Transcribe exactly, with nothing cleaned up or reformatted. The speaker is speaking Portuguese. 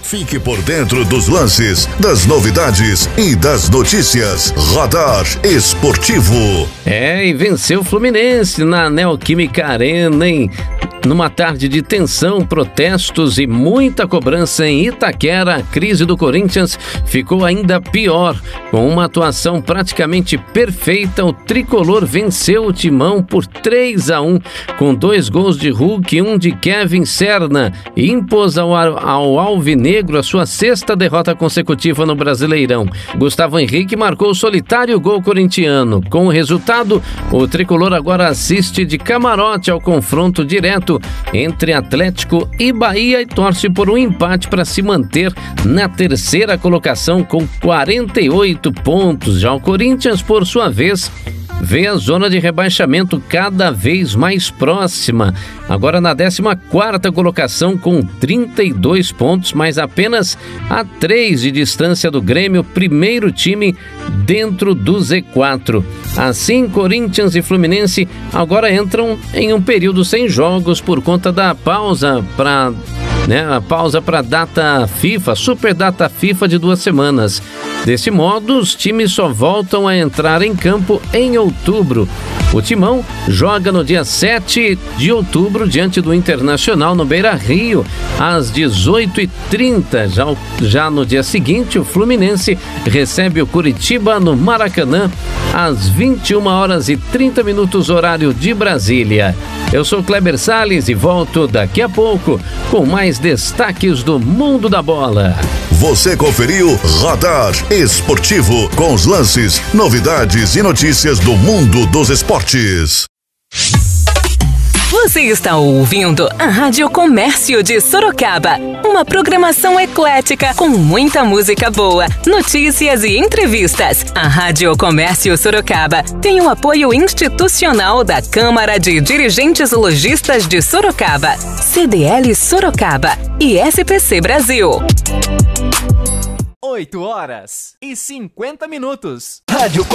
Fique por dentro dos lances, das novidades e das notícias. Radar Esportivo. É, e venceu o Fluminense na Neoquímica Arena, hein? Numa tarde de tensão, protestos e muita cobrança em Itaquera, a crise do Corinthians ficou ainda pior. Com uma atuação praticamente perfeita, o tricolor venceu o Timão por três a um, com dois gols de Hulk e um de Kevin Serna, e impôs ao, ao Alvinegro a sua sexta derrota consecutiva no Brasileirão. Gustavo Henrique marcou o solitário gol corintiano. Com o resultado, o tricolor agora assiste de camarote ao confronto direto entre Atlético e Bahia e torce por um empate para se manter na terceira colocação com quarenta e oito pontos. Já o Corinthians, por sua vez, vê a zona de rebaixamento cada vez mais próxima. Agora na décima quarta colocação com trinta e dois pontos, mas apenas a três de distância do Grêmio, primeiro time dentro do Z quatro. Assim, Corinthians e Fluminense agora entram em um período sem jogos por conta da pausa para né, a pausa para data FIFA, super data FIFA de duas semanas. Desse modo, os times só voltam a entrar em campo em outubro. O Timão joga no dia sete de outubro diante do Internacional no Beira-Rio, às dezoito e trinta. Já, já no dia seguinte, o Fluminense recebe o Curitiba no Maracanã, às vinte e uma horas e trinta minutos, horário de Brasília. Eu sou Kleber Salles e volto daqui a pouco com mais destaques do mundo da bola. Você conferiu Radar Esportivo, com os lances, novidades e notícias do mundo dos esportes. Você está ouvindo a Rádio Comércio de Sorocaba, uma programação eclética com muita música boa, notícias e entrevistas. A Rádio Comércio Sorocaba tem o apoio institucional da Câmara de Dirigentes Lojistas de Sorocaba, C D L Sorocaba e S P C Brasil. oito horas e cinquenta minutos. Rádio